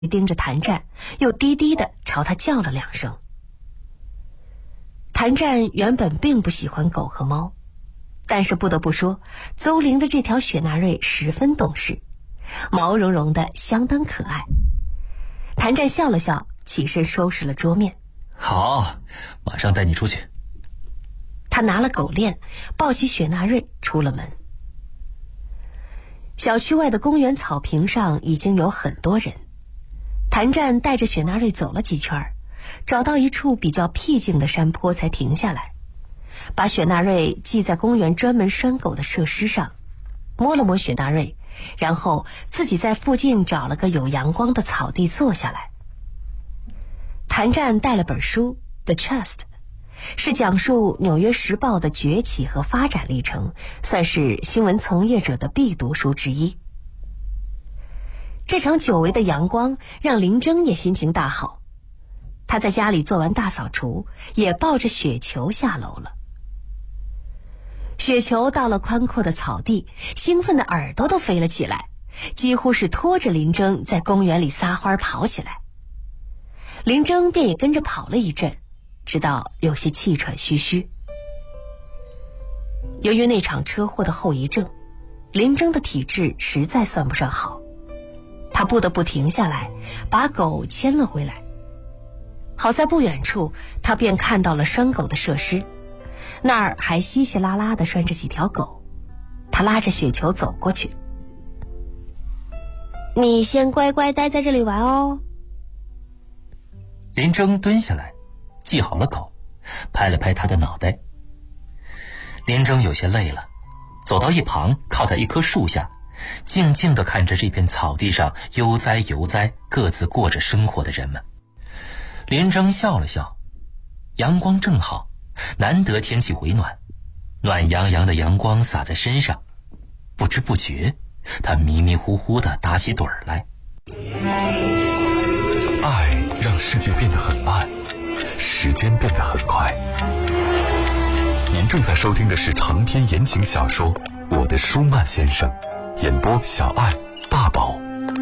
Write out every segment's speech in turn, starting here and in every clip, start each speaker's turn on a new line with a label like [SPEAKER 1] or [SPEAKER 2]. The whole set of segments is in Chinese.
[SPEAKER 1] 盯着谭战，又低低地朝他叫了2声。谭战原本并不喜欢狗和猫，但是不得不说，邹玲的这条雪纳瑞十分懂事，毛茸茸的相当可爱。谭战笑了笑，起身收拾了桌面。
[SPEAKER 2] 好，马上带你出去。
[SPEAKER 1] 他拿了狗链，抱起雪纳瑞出了门。小区外的公园草坪上已经有很多人。谭战带着雪纳瑞走了几圈，找到一处比较僻静的山坡才停下来，把雪纳瑞系在公园专门拴狗的设施上，摸了摸雪纳瑞，然后自己在附近找了个有阳光的草地坐下来。谭战带了本书《The Trust》，是讲述纽约时报的崛起和发展历程，算是新闻从业者的必读书之一。这场久违的阳光让林征也心情大好，他在家里做完大扫除，也抱着雪球下楼了。雪球到了宽阔的草地，兴奋的耳朵都飞了起来，几乎是拖着林征在公园里撒欢跑起来。林征便也跟着跑了一阵，直到有些气喘吁吁。由于那场车祸的后遗症，林征的体质实在算不上好，他不得不停下来，把狗牵了回来。好在不远处，他便看到了拴狗的设施，那儿还稀稀拉拉地拴着几条狗。他拉着雪球走过去。你先乖乖待在这里玩哦。
[SPEAKER 2] 林征蹲下来，系好了狗，拍了拍他的脑袋。林征有些累了，走到一旁，靠在一棵树下，静静地看着这片草地上悠哉悠哉各自过着生活的人们。林征笑了笑，阳光正好，难得天气回暖，暖洋洋的阳光洒在身上，不知不觉他迷迷糊糊地打起盹儿来。
[SPEAKER 3] 爱让世界变得很慢，时间变得很快。您正在收听的是长篇言情小说《我的舒曼先生》，演播小爱、大宝。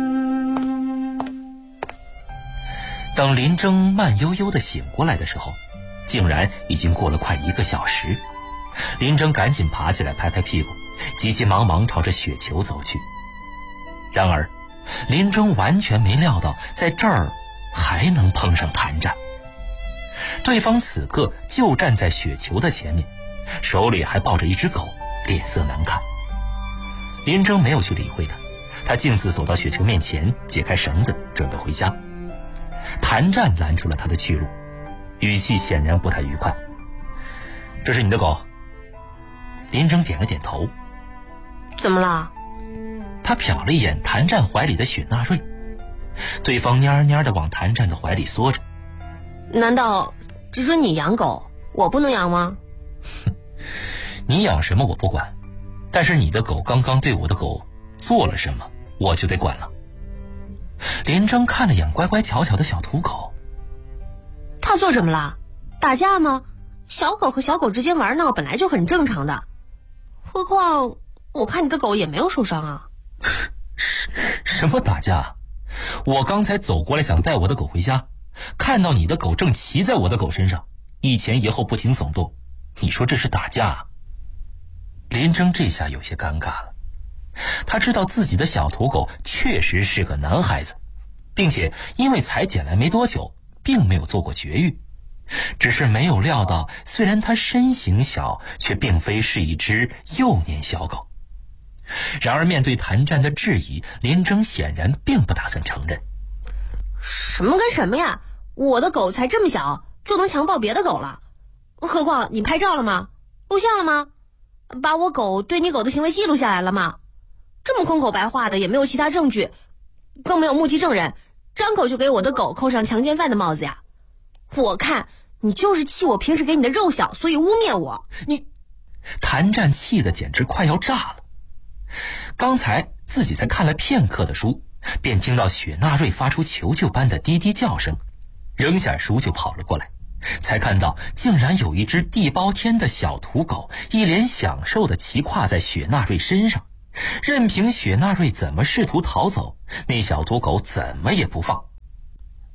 [SPEAKER 2] 等林征慢悠悠地醒过来的时候，竟然已经过了快1个小时。林征赶紧爬起来拍拍屁股，急急忙忙朝着雪球走去。然而林征完全没料到在这儿还能碰上谭战。对方此刻就站在雪球的前面，手里还抱着一只狗，脸色难看。林征没有去理会他，他径自走到雪球面前，解开绳子准备回家。谭战拦住了他的去路，语气显然不太愉快。这是你的狗？林征点了点头。
[SPEAKER 1] 怎么了？
[SPEAKER 2] 他瞟了一眼谭战怀里的雪纳瑞，对方蔫蔫地往谭战的怀里缩着。
[SPEAKER 1] 难道只准你养狗，我不能养吗？
[SPEAKER 2] 你养什么我不管，但是你的狗刚刚对我的狗做了什么，我就得管了。林征看了眼乖乖巧巧的小土狗。
[SPEAKER 1] 他做什么了？打架吗？小狗和小狗之间玩闹本来就很正常的，何况我看你的狗也没有受伤啊。
[SPEAKER 2] 什么打架？我刚才走过来想带我的狗回家，看到你的狗正骑在我的狗身上，一前一后不停耸动，你说这是打架？林征这下有些尴尬了，他知道自己的小土狗确实是个男孩子，并且因为才捡来没多久，并没有做过绝育，只是没有料到虽然它身形小，却并非是一只幼年小狗。然而面对谭战的质疑，林征显然并不打算承认。
[SPEAKER 1] 什么跟什么呀，我的狗才这么小就能强暴别的狗了，何况你拍照了吗？录像了吗？把我狗对你狗的行为记录下来了吗？这么空口白话的，也没有其他证据，更没有目击证人，张口就给我的狗扣上强奸犯的帽子呀！我看你就是气我平时给你的肉小，所以污蔑我。
[SPEAKER 2] 你，谭战气得简直快要炸了。刚才自己才看了片刻的书，便听到雪纳瑞发出求救般的滴滴叫声，扔下书就跑了过来，才看到竟然有一只地包天的小土狗一脸享受地骑跨在雪纳瑞身上，任凭雪纳瑞怎么试图逃走，那小土狗怎么也不放，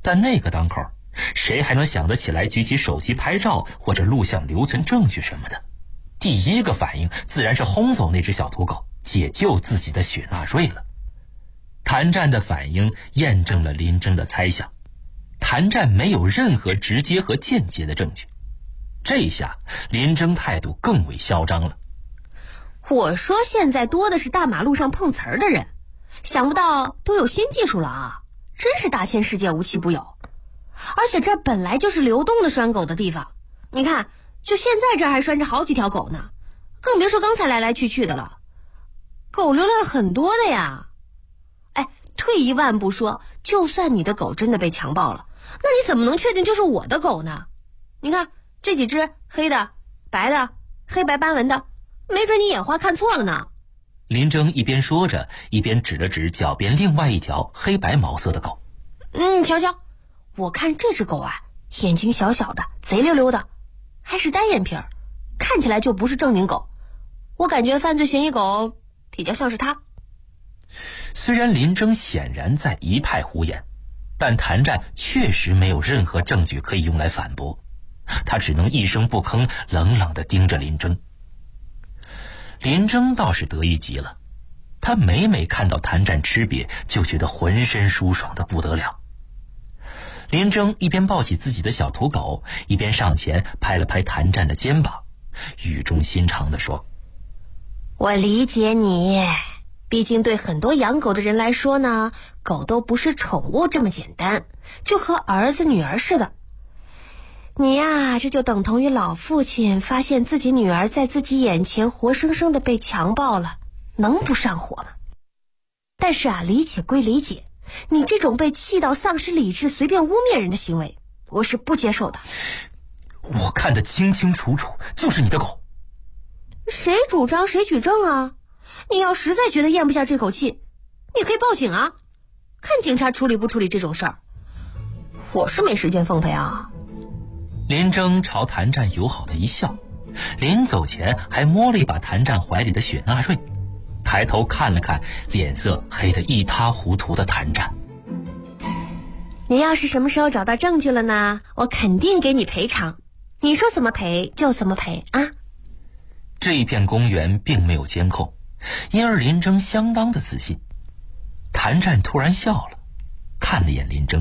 [SPEAKER 2] 但那个当口，谁还能想得起来举起手机拍照或者录像留存证据什么的？第一个反应自然是轰走那只小土狗，解救自己的雪纳瑞了。谭战的反应验证了林征的猜想，谭战没有任何直接和间接的证据。这下林征态度更为嚣张了。
[SPEAKER 1] 我说现在多的是大马路上碰瓷儿的人，想不到都有新技术了啊！真是大千世界无奇不有。而且这本来就是流动的拴狗的地方，你看，就现在这儿还拴着好几条狗呢，更别说刚才来来去去的了。狗流浪很多的呀。哎，退一万步说，就算你的狗真的被强暴了，那你怎么能确定就是我的狗呢？你看这几只黑的、白的、黑白斑纹的，没准你眼花看错了呢。
[SPEAKER 2] 林征一边说着，一边指了指脚边另外一条黑白毛色的狗。
[SPEAKER 1] 瞧瞧，我看这只狗啊，眼睛小小的，贼溜溜的，还是单眼皮儿，看起来就不是正经狗。我感觉犯罪嫌疑狗比较像是它。
[SPEAKER 2] 虽然林征显然在一派胡言，但谭战确实没有任何证据可以用来反驳，他只能一声不吭，冷冷地盯着林征。林征倒是得意极了，他每每看到谭战吃瘪，就觉得浑身舒爽的不得了。林征一边抱起自己的小土狗，一边上前拍了拍谭战的肩膀，语重心长地说：
[SPEAKER 1] 我理解你，毕竟对很多养狗的人来说呢，狗都不是宠物这么简单，就和儿子女儿似的。你呀，这就等同于老父亲发现自己女儿在自己眼前活生生的被强暴了，能不上火吗？但是啊，理解归理解，你这种被气到丧失理智随便污蔑人的行为，我是不接受的。
[SPEAKER 2] 我看得清清楚楚，就是你的狗。
[SPEAKER 1] 谁主张谁举证啊？你要实在觉得咽不下这口气，你可以报警啊，看警察处理不处理这种事儿。我是没时间奉陪啊。
[SPEAKER 2] 林征朝谭战友好的一笑，临走前还摸了一把谭战怀里的雪纳瑞，抬头看了看脸色黑得一塌糊涂的谭战。
[SPEAKER 1] 你要是什么时候找到证据了呢，我肯定给你赔偿，你说怎么赔就怎么赔啊。
[SPEAKER 2] 这一片公园并没有监控，因而林征相当的自信。谭战突然笑了，看了眼林征。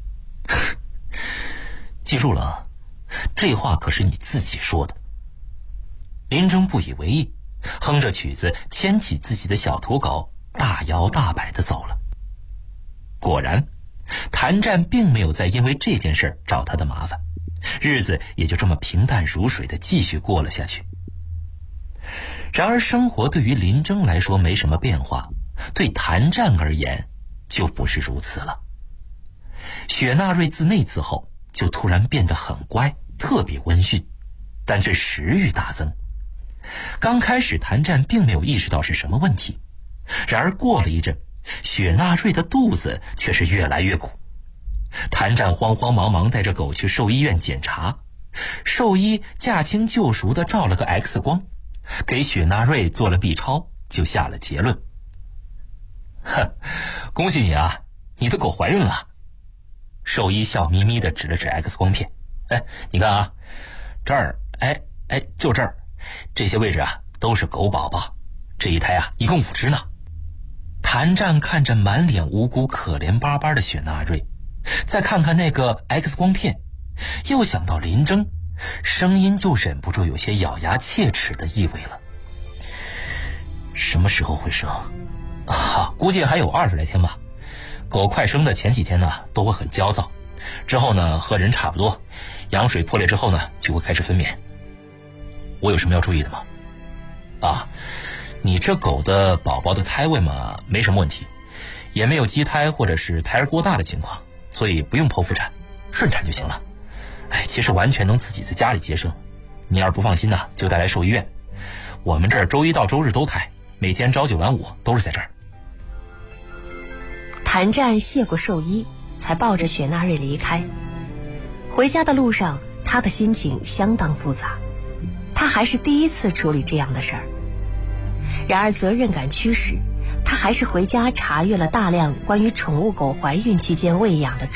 [SPEAKER 2] 记住了啊，这话可是你自己说的。林征不以为意，哼着曲子，牵起自己的小土狗，大摇大摆地走了。果然，谭战并没有再因为这件事找他的麻烦，日子也就这么平淡如水地继续过了下去。然而生活对于林征来说没什么变化，对谭战而言就不是如此了。雪纳瑞自那次后就突然变得很乖，特别温驯，但却食欲大增。刚开始谭战并没有意识到是什么问题，然而过了一阵，雪纳瑞的肚子却是越来越鼓。谭战慌慌忙忙带着狗去兽医院检查，兽医驾轻就熟地照了个 X 光，给雪纳瑞做了 B 超，就下了结论。恭喜你啊，你的狗怀孕了。兽医笑眯眯地指了指 X 光片，你看啊，这儿，就这儿，这些位置啊都是狗宝宝，这一胎啊一共5只呢。谭战看着满脸无辜可怜巴巴的雪纳瑞，再看看那个 X 光片，又想到林征，声音就忍不住有些咬牙切齿的意味了。什么时候会生？估计还有20来天吧。狗快生的前几天呢都会很焦躁，之后呢和人差不多，羊水破裂之后呢就会开始分娩。我有什么要注意的吗？你这狗的宝宝的胎位嘛没什么问题，也没有畸胎或者是胎儿过大的情况，所以不用剖腹产，顺产就行了。其实完全能自己在家里接生，你要是不放心呢就带来兽医院，我们这儿周一到周日都开，每天朝9晚5都是在这儿。
[SPEAKER 1] 谭战谢过兽医，才抱着雪纳瑞离开。回家的路上，他的心情相当复杂，他还是第一次处理这样的事儿。然而责任感驱使，他还是回家查阅了大量关于宠物狗怀孕期间喂养的